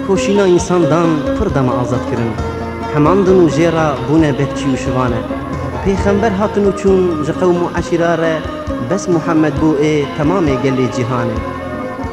koşina insandan pır dama azat kirin. Hemandın u jêra bûne betçî û şivane. Peyxember hatin û çûn ji qewm û eşîrare bes Muhammed bû ê temamê gelê cîhanê.